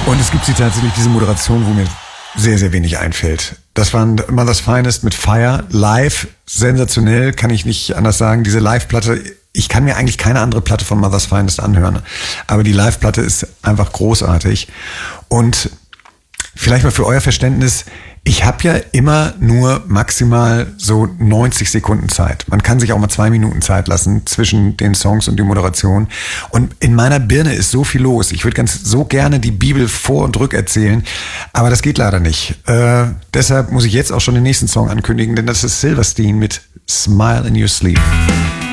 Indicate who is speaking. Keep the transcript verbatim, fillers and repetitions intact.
Speaker 1: Und es gibt sie tatsächlich, diese Moderation, wo mir sehr, sehr wenig einfällt. Das waren Mother's Finest mit Fire, live, sensationell, kann ich nicht anders sagen. Diese Live-Platte, ich kann mir eigentlich keine andere Platte von Mother's Finest anhören, aber die Live-Platte ist einfach großartig. Und vielleicht mal für euer Verständnis, ich habe ja immer nur maximal so neunzig Sekunden Zeit. Man kann sich auch mal zwei Minuten Zeit lassen zwischen den Songs und die Moderation. Und in meiner Birne ist so viel los. Ich würde ganz so gerne die Bibel vor und rück erzählen, aber das geht leider nicht. Äh, deshalb muss ich jetzt auch schon den nächsten Song ankündigen, denn das ist Silverstein mit Smile in Your Sleep.